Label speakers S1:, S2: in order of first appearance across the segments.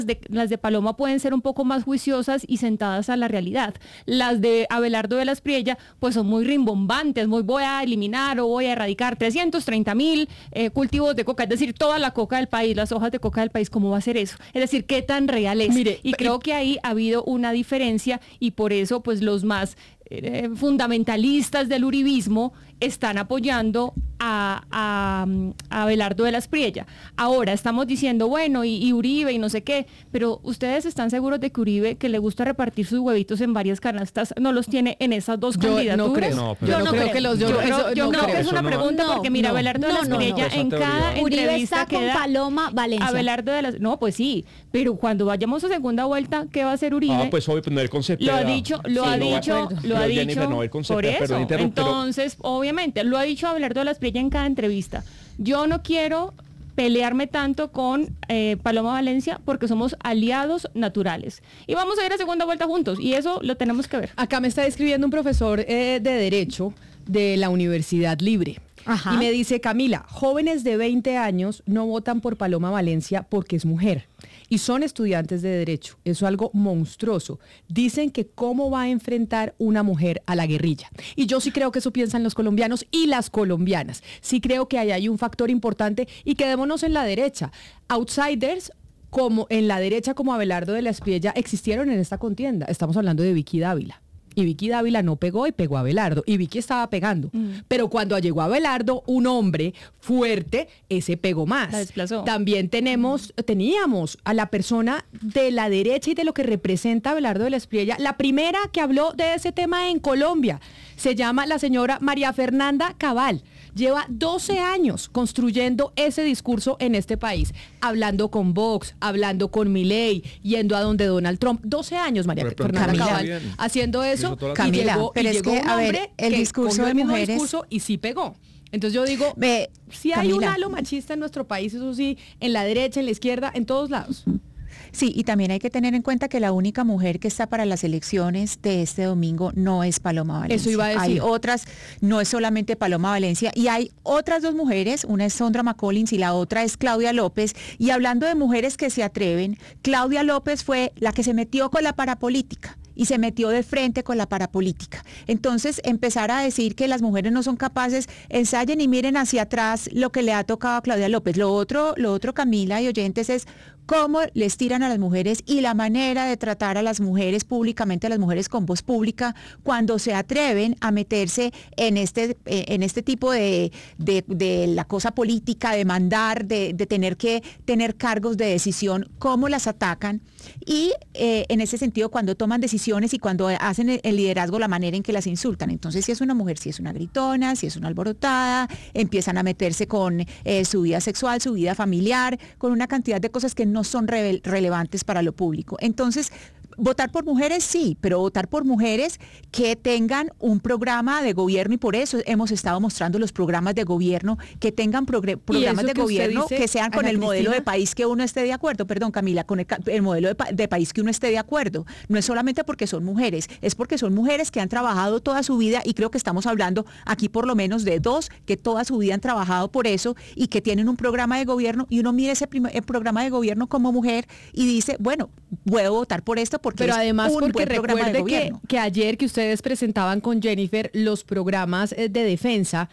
S1: las de Paloma pueden ser un poco más juiciosas y sentadas a la realidad. Las de Abelardo de la Espriella pues son muy rimbombantes, muy voy a eliminar o voy a erradicar 330,000 cultivos de coca, es decir, toda la coca del país, las hojas de coca del país, ¿cómo va a ser eso? Es decir, ¿qué tan real es?
S2: Mire,
S1: y creo que ahí ha habido una diferencia y por eso pues los más fundamentalistas del uribismo están apoyando a Abelardo de la Espriella. Ahora estamos diciendo, bueno, y Uribe y no sé qué, pero ¿ustedes están seguros de que Uribe, que le gusta repartir sus huevitos en varias canastas, no los tiene en esas dos candidaturas?
S2: No creo.
S1: Yo no creo que los... Yo creo que es una pregunta porque mira, Abelardo de la Espriella en cada
S3: Uribe
S1: entrevista
S3: está con Paloma Valencia.
S1: Abelardo de la... No, pues sí, pero cuando vayamos a segunda vuelta, ¿qué va a hacer Uribe?
S4: Pues obvio, pues no el concepto.
S1: Lo ha dicho,
S4: no el concepto,
S1: por eso. Entonces, obviamente, lo ha dicho Abelardo de la Espriella en cada entrevista. Yo no quiero pelearme tanto con Paloma Valencia porque somos aliados naturales. Y vamos a ir a segunda vuelta juntos y eso lo tenemos que ver.
S2: Acá me está escribiendo un profesor de Derecho de la Universidad Libre.
S3: Ajá.
S2: Y me dice, Camila, jóvenes de 20 años no votan por Paloma Valencia porque es mujer y son estudiantes de Derecho. Eso es algo monstruoso. Dicen que cómo va a enfrentar una mujer a la guerrilla. Y yo sí creo que eso piensan los colombianos y las colombianas. Sí creo que ahí hay un factor importante y quedémonos en la derecha. Outsiders como en la derecha como Abelardo de la Espriella existieron en esta contienda. Estamos hablando de Vicky Dávila. Y Vicky Dávila no pegó y pegó a Abelardo. Y Vicky estaba pegando. Pero cuando llegó Abelardo, un hombre fuerte, ese pegó más.
S1: La desplazó.
S2: También teníamos a la persona de la derecha y de lo que representa Abelardo de la Espriella. La primera que habló de ese tema en Colombia se llama la señora María Fernanda Cabal. Lleva 12 años construyendo ese discurso en este país, hablando con Vox, hablando con Milei, yendo a donde Donald Trump. 12 años, María Fernanda
S5: Camila,
S2: Cabal, haciendo eso.
S5: Camila,
S2: Y llegó un hombre
S5: el
S2: que
S5: discurso
S2: cogió
S5: de
S2: el mismo
S5: mujeres
S2: discurso y sí pegó. Entonces yo digo, si hay un halo machista en nuestro país, eso sí, en la derecha, en la izquierda, en todos lados.
S5: Sí, y también hay que tener en cuenta que la única mujer que está para las elecciones de este domingo no es Paloma Valencia.
S2: Eso iba a decir.
S5: Hay otras, no es solamente Paloma Valencia, y hay otras dos mujeres, una es Sondra McCollins y la otra es Claudia López. Y hablando de mujeres que se atreven, Claudia López fue la que se metió con la parapolítica. Y se metió de frente con la parapolítica. Entonces, empezar a decir que las mujeres no son capaces, ensayen y miren hacia atrás lo que le ha tocado a Claudia López. Lo otro, Camila y oyentes, es cómo les tiran a las mujeres y la manera de tratar a las mujeres públicamente, a las mujeres con voz pública, cuando se atreven a meterse en este tipo de la cosa política, de mandar, de tener que tener cargos de decisión, cómo las atacan. Y en ese sentido, cuando toman decisiones y cuando hacen el liderazgo, la manera en que las insultan. Entonces, si es una mujer, si es una gritona, si es una alborotada, empiezan a meterse con su vida sexual, su vida familiar, con una cantidad de cosas que no son relevantes para lo público. Entonces, votar por mujeres sí, pero votar por mujeres que tengan un programa de gobierno, y por eso hemos estado mostrando los programas de gobierno, que tengan programas de gobierno que sean con el modelo de país que uno esté de acuerdo. Perdón, Camila, con el modelo de país que uno esté de acuerdo. No es solamente porque son mujeres, es porque son mujeres que han trabajado toda su vida, y creo que estamos hablando aquí por lo menos de dos que toda su vida han trabajado por eso y que tienen un programa de gobierno, y uno mira ese programa de gobierno como mujer y dice, bueno, puedo votar por esto porque
S2: pero
S5: es
S2: además
S5: un
S2: porque
S5: buen programa de gobierno.
S2: que ayer que ustedes presentaban con Jennifer los programas de defensa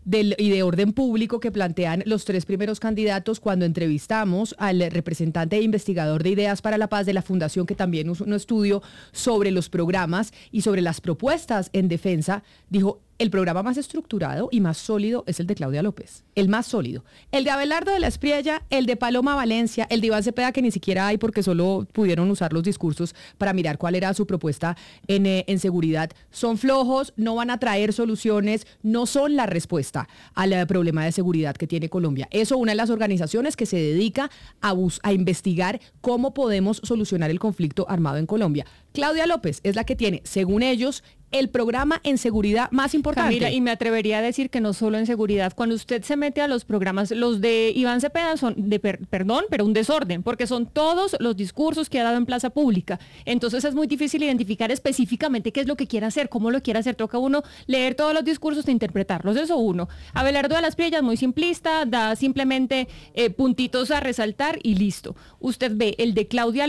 S2: y de orden público que plantean los tres primeros candidatos, cuando entrevistamos al representante e investigador de Ideas para la Paz de la Fundación, que también hizo un estudio sobre los programas y sobre las propuestas en defensa, dijo: el programa más estructurado y más sólido es el de Claudia López, el más sólido. El de Abelardo de la Espriella, el de Paloma Valencia, el de Iván Cepeda, que ni siquiera hay porque solo pudieron usar los discursos para mirar cuál era su propuesta en seguridad, son flojos, no van a traer soluciones, no son la respuesta al problema de seguridad que tiene Colombia. Eso, una de las organizaciones que se dedica a investigar cómo podemos solucionar el conflicto armado en Colombia. Claudia López es la que tiene, según ellos, el programa en seguridad más importante.
S1: Camila, y me atrevería a decir que no solo en seguridad. Cuando usted se mete a los programas, los de Iván Cepeda son perdón, pero un desorden, porque son todos los discursos que ha dado en plaza pública. Entonces es muy difícil identificar específicamente qué es lo que quiere hacer, cómo lo quiere hacer. Toca uno leer todos los discursos e interpretarlos. Eso uno. Abelardo de las Priellas, muy simplista, da simplemente puntitos a resaltar y listo. Usted ve el de Claudia